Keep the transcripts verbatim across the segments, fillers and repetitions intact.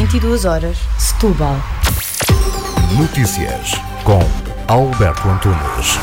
vinte e duas horas, Setúbal. Notícias com Alberto Antunes.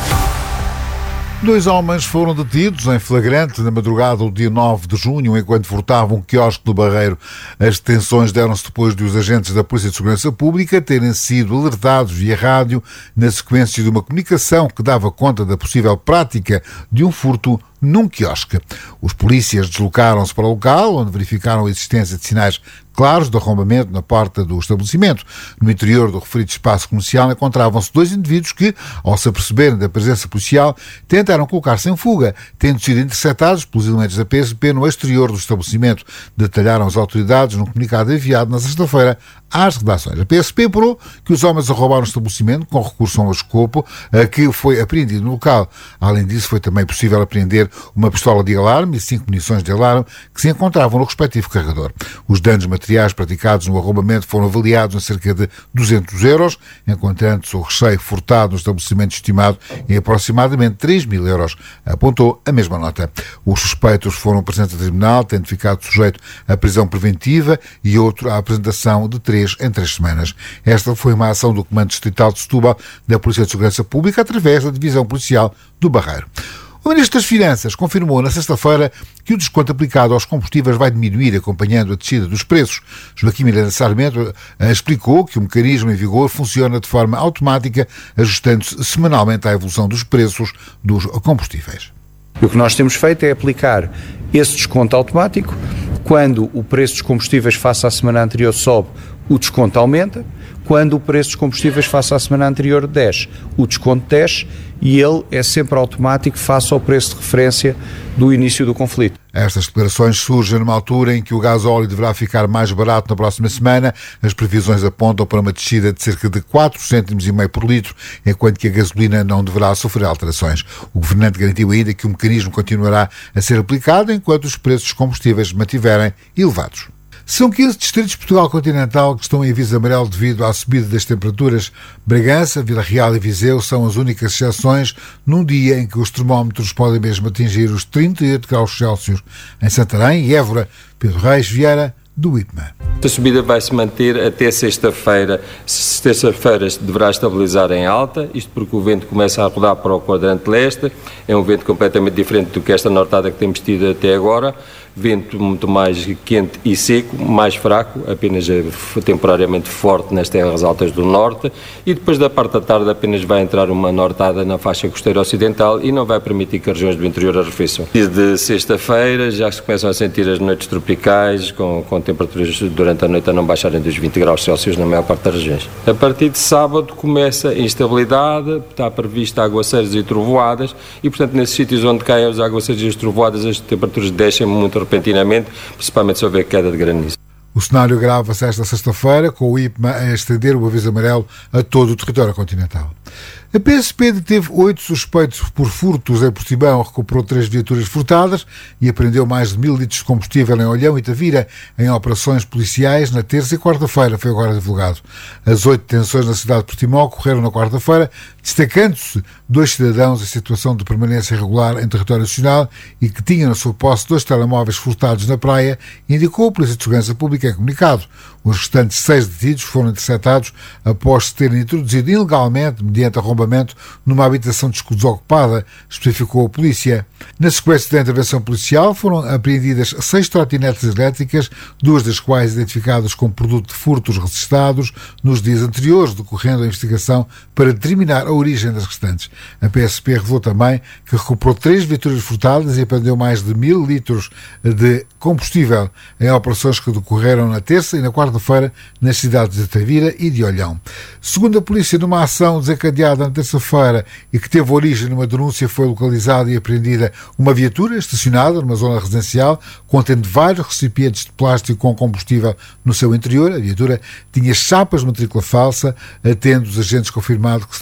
Dois homens foram detidos em flagrante na madrugada do dia nove de junho, enquanto furtavam um quiosque do Barreiro. As detenções deram-se depois de os agentes da Polícia de Segurança Pública terem sido alertados via rádio na sequência de uma comunicação que dava conta da possível prática de um furto num quiosque. Os polícias deslocaram-se para o local, onde verificaram a existência de sinais claros de arrombamento na porta do estabelecimento. No interior do referido espaço comercial encontravam-se dois indivíduos que, ao se aperceberem da presença policial, tentaram colocar-se em fuga, tendo sido interceptados pelos elementos da P S P no exterior do estabelecimento. Detalharam as autoridades num comunicado enviado na sexta-feira às redações. A P S P apurou que os homens arrombaram o estabelecimento com recurso a um escopo que foi apreendido no local. Além disso, foi também possível apreender uma pistola de alarme e cinco munições de alarme que se encontravam no respectivo carregador. Os danos materiais praticados no arrombamento foram avaliados em cerca de duzentos euros, encontrando-se o recheio furtado no estabelecimento estimado em aproximadamente três mil euros, apontou a mesma nota. Os suspeitos foram presentes a tribunal, tendo ficado sujeito à prisão preventiva e outro à apresentação de três em três semanas. Esta foi uma ação do Comando Distrital de Setúbal da Polícia de Segurança Pública através da Divisão Policial do Barreiro. O Ministro das Finanças confirmou na sexta-feira que o desconto aplicado aos combustíveis vai diminuir acompanhando a descida dos preços. Joaquim Miranda Sarmento explicou que o mecanismo em vigor funciona de forma automática, ajustando-se semanalmente à evolução dos preços dos combustíveis. O que nós temos feito é aplicar esse desconto automático. Quando o preço dos combustíveis face à semana anterior sobe, o desconto aumenta. Quando o preço dos combustíveis face à semana anterior desce, o desconto desce e ele é sempre automático face ao preço de referência do início do conflito. Estas declarações surgem numa altura em que o gasóleo deverá ficar mais barato na próxima semana. As previsões apontam para uma descida de cerca de quatro cêntimos e meio por litro, enquanto que a gasolina não deverá sofrer alterações. O governante garantiu ainda que o mecanismo continuará a ser aplicado enquanto os preços dos combustíveis mantiverem elevados. São quinze distritos de Portugal continental que estão em aviso amarelo devido à subida das temperaturas. Bragança, Vila Real e Viseu são as únicas exceções num dia em que os termómetros podem mesmo atingir os trinta e oito graus Celsius. Em Santarém e Évora, Pedro Reis Vieira, do I P M A. A subida vai se manter até sexta-feira. Terça-feira deverá estabilizar em alta, isto porque o vento começa a rodar para o quadrante leste. É um vento completamente diferente do que esta nortada que temos tido até agora. Vento muito mais quente e seco, mais fraco, apenas temporariamente forte nas terras altas do norte, e depois da parte da tarde apenas vai entrar uma nortada na faixa costeira ocidental e não vai permitir que as regiões do interior arrefeçam. Desde sexta-feira já se começam a sentir as noites tropicais, com, com temperaturas durante a noite a não baixarem dos vinte graus Celsius na maior parte das regiões. A partir de sábado começa a instabilidade, está prevista aguaceiros e trovoadas, e portanto nesses sítios onde caem os aguaceiros e as trovoadas as temperaturas descem muito repentinamente, principalmente se houver queda de granizo. O cenário agrava-se esta sexta-feira, com o I P M A a estender o aviso amarelo a todo o território continental. A P S P deteve oito suspeitos por furtos em Portimão, recuperou três viaturas furtadas e apreendeu mais de mil litros de combustível em Olhão e Tavira em operações policiais na terça e quarta-feira, foi agora divulgado. As oito detenções na cidade de Portimão ocorreram na quarta-feira, destacando-se dois cidadãos em situação de permanência irregular em território nacional e que tinham na sua posse dois telemóveis furtados na praia, indicou a Polícia de Segurança Pública em comunicado. Os restantes seis detidos foram interceptados após se terem introduzido ilegalmente, mediante arrombamento, numa habitação desocupada, especificou a polícia. Na sequência da intervenção policial foram apreendidas seis trotinetes elétricas, duas das quais identificadas como produto de furtos registados nos dias anteriores, decorrendo a investigação para determinar a origem das restantes. A P S P revelou também que recuperou três viaturas furtadas e apreendeu mais de mil litros de combustível em operações que decorreram na terça e na quarta-feira nas cidades de Tavira e de Olhão. Segundo a polícia, numa ação desencadeada na terça-feira e que teve origem numa denúncia, foi localizada e apreendida uma viatura estacionada numa zona residencial, contendo vários recipientes de plástico com combustível no seu interior. A viatura tinha chapas de matrícula falsa, tendo os agentes confirmado que se tratava de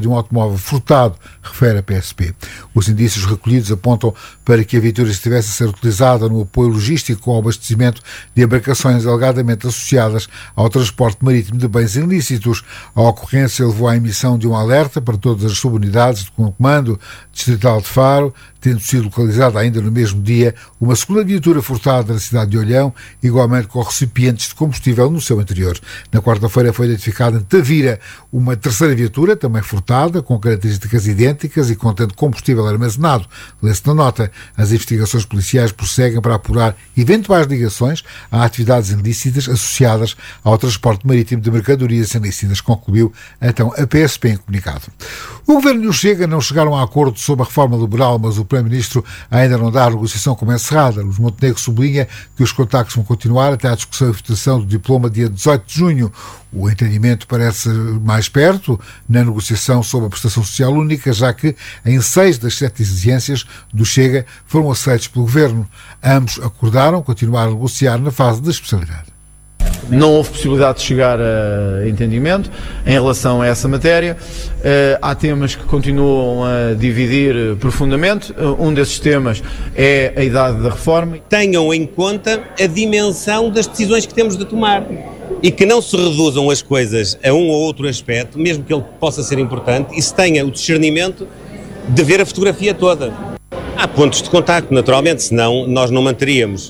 de um automóvel furtado, refere a P S P. Os indícios recolhidos apontam para que a viatura estivesse a ser utilizada no apoio logístico ao abastecimento de embarcações alegadamente associadas ao transporte marítimo de bens ilícitos. A ocorrência levou à emissão de um alerta para todas as subunidades do Comando Distrital de Faro, tendo sido localizada ainda no mesmo dia uma segunda viatura furtada na cidade de Olhão, igualmente com recipientes de combustível no seu interior. Na quarta-feira foi identificada em Tavira uma terceira viatura, também furtada, com características idênticas e contendo combustível armazenado. Lê-se na nota, as investigações policiais prosseguem para apurar eventuais ligações a atividades ilícitas associadas ao transporte marítimo de mercadorias ilícitas, concluiu então a P S P em comunicado. O Governo e o Chega não chegaram a acordo sobre a reforma laboral, mas o Primeiro-Ministro ainda não dá a negociação como encerrada. Luís Montenegro sublinha que os contactos vão continuar até à discussão e votação do diploma dia dezoito de junho. O entendimento parece mais perto na negociação sobre a prestação social única, já que em seis das sete exigências do Chega foram aceitos pelo Governo. Ambos acordaram continuar a negociar na fase da especialidade. Não houve possibilidade de chegar a entendimento em relação a essa matéria. Há temas que continuam a dividir profundamente. Um desses temas é a idade da reforma. Tenham em conta a dimensão das decisões que temos de tomar e que não se reduzam as coisas a um ou outro aspecto, mesmo que ele possa ser importante, e se tenha o discernimento de ver a fotografia toda. Há pontos de contacto, naturalmente, senão nós não manteríamos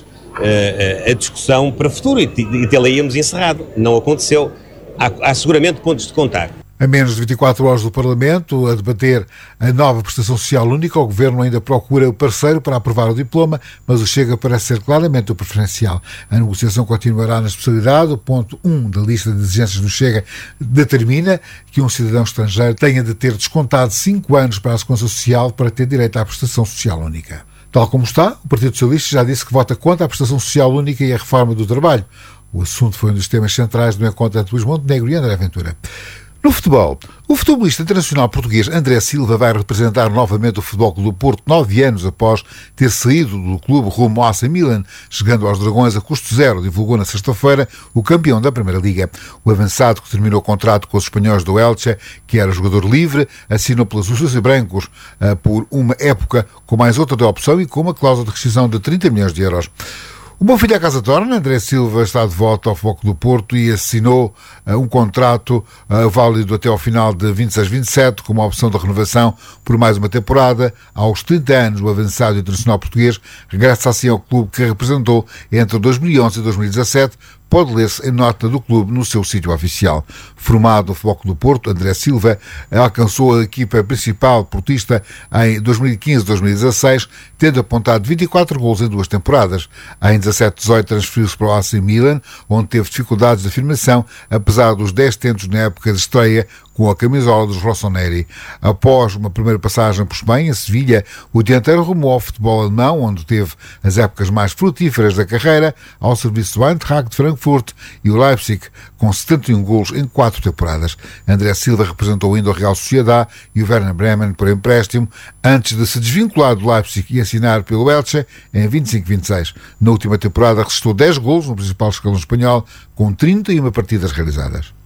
a discussão para o futuro e tê-la íamos encerrado. Não aconteceu. Há, há seguramente pontos de contacto. A menos de vinte e quatro horas do Parlamento a debater a nova prestação social única, o Governo ainda procura o parceiro para aprovar o diploma, mas o Chega parece ser claramente o preferencial. A negociação continuará na especialidade. O ponto um da lista de exigências do Chega determina que um cidadão estrangeiro tenha de ter descontado cinco anos para a Segurança Social para ter direito à prestação social única. Tal como está, o Partido Socialista já disse que vota contra a prestação social única e a reforma do trabalho. O assunto foi um dos temas centrais do encontro entre Luís Montenegro e André Ventura. No futebol, o futebolista internacional português André Silva vai representar novamente o Futebol Clube do Porto nove anos após ter saído do clube rumo ao A C Milan, chegando aos Dragões a custo zero, divulgou na sexta-feira o campeão da Primeira Liga. O avançado, que terminou o contrato com os espanhóis do Elche, que era jogador livre, assinou pelos Azuis e Brancos por uma época com mais outra de opção e com uma cláusula de rescisão de trinta milhões de euros. O bom filho à casa torna. André Silva está de volta ao Futebol Clube do Porto e assinou uh, um contrato uh, válido até ao final de vinte e seis vinte e sete, com uma opção de renovação por mais uma temporada. Aos trinta anos, o avançado internacional português regressa assim ao clube que representou entre dois mil e onze e dois mil e dezassete. Pode ler-se em nota do clube no seu sítio oficial. Formado no Futebol Clube do Porto, André Silva alcançou a equipa principal portista em dois mil e quinze a dois mil e dezasseis, tendo apontado vinte e quatro golos em duas temporadas. Em dezassete dezoito transferiu-se para o A C Milan, onde teve dificuldades de afirmação, apesar dos dez tentos na época de estreia com a camisola dos Rossoneri. Após uma primeira passagem por Espanha, Sevilha, o dianteiro rumou ao futebol alemão, onde teve as épocas mais frutíferas da carreira, ao serviço do Eintracht de Frankfurt e o Leipzig, com setenta e um golos em quatro temporadas. André Silva representou ainda o Real Sociedade e o Werder Bremen por empréstimo, antes de se desvincular do Leipzig e assinar pelo Elche em vinte e cinco vinte e seis. Na última temporada resistou dez golos no principal escalão espanhol, com trinta e uma partidas realizadas.